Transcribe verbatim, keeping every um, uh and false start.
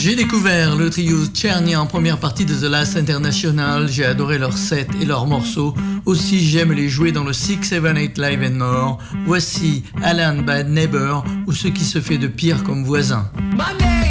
J'ai découvert le trio Czerny en première partie de The Last International. J'ai adoré leur set et leurs morceaux. Aussi, j'aime les jouer dans le six seven eight Live and More. Voici Alan Bad Neighbor ou ce qui se fait de pire comme voisin. My name